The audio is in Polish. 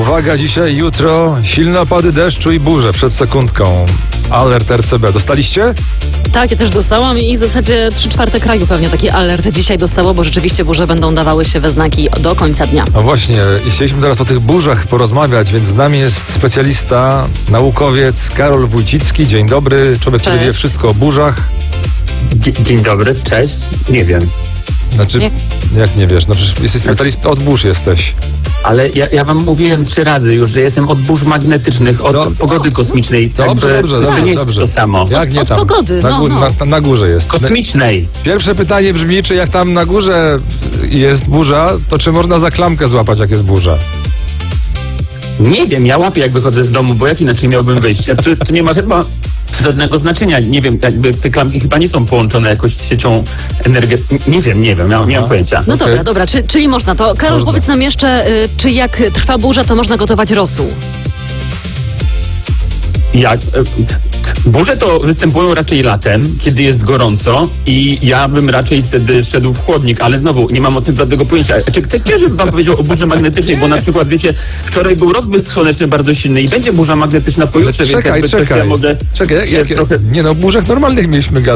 Uwaga, dzisiaj, jutro silne opady deszczu i burze przed sekundką. Alert RCB. Dostaliście? Tak, ja też dostałam i w zasadzie 3/4 kraju pewnie taki alert dzisiaj dostało, bo rzeczywiście burze będą dawały się we znaki do końca dnia. No właśnie, chcieliśmy teraz o tych burzach porozmawiać, więc z nami jest specjalista, naukowiec Karol Wójcicki. Dzień dobry, człowiek, który wie wszystko o burzach. Dzień dobry, cześć. Nie wiem. Znaczy, jak nie wiesz? No przecież jesteś specjalistą od burz jesteś. Ale ja wam mówiłem 3 razy już, że jestem od burz magnetycznych, od pogody kosmicznej. Dobrze. To nie jest to samo. Jak nie od tam? pogody, na górze jest. Kosmicznej. Pierwsze pytanie brzmi, czy jak tam na górze jest burza, to czy można za klamkę złapać, jak jest burza? Nie wiem, ja łapię, jak wychodzę z domu, bo jak inaczej miałbym wyjść? To nie ma chyba żadnego znaczenia. Nie wiem, jakby te klamki chyba nie są połączone jakoś siecią energetyczną. Nie wiem, nie mam pojęcia. No Okej. dobra, czyli można to. Karol, Można. powiedz nam jeszcze, czy jak trwa burza, to można gotować rosół? Burze to występują raczej latem, kiedy jest gorąco i ja bym raczej wtedy szedł w chłodnik, ale znowu nie mam o tym żadnego pojęcia. Czy chcecie, żebym wam powiedział o burze magnetycznej, bo na przykład wiecie, wczoraj był rozbłysk słoneczny bardzo silny i będzie burza magnetyczna pojutrze, więc jakby coś ja mogę Czekaj, się trochę... nie no, o burzach normalnych mieliśmy gadać.